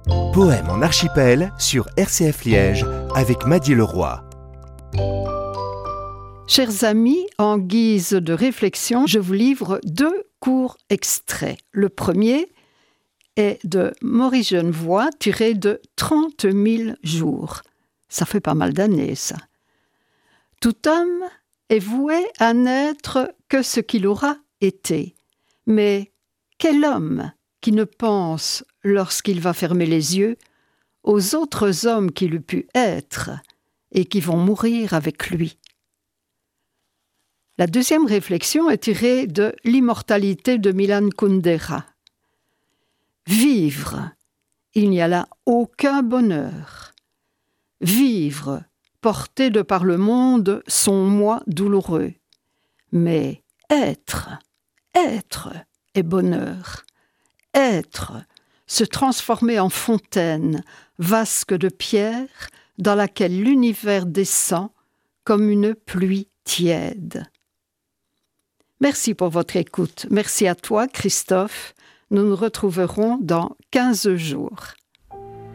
Poème en archipel sur RCF Liège avec Maddy Leroy. Chers amis, en guise de réflexion, je vous livre 2 courts extraits. Le premier est de Maurice Genevoix, tiré de 30 000 jours. Ça fait pas mal d'années, ça. Tout homme est voué à n'être que ce qu'il aura été. Mais quel homme qui ne pense, lorsqu'il va fermer les yeux, aux autres hommes qu'il eût pu être et qui vont mourir avec lui? La deuxième réflexion est tirée de L'immortalité de Milan Kundera. Vivre, il n'y a là aucun bonheur. Vivre, porter de par le monde son moi douloureux. Mais être est bonheur. Être, se transformer en fontaine, vasque de pierre, dans laquelle l'univers descend comme une pluie tiède. Merci pour votre écoute. Merci à toi, Christophe. Nous nous retrouverons dans 15 jours.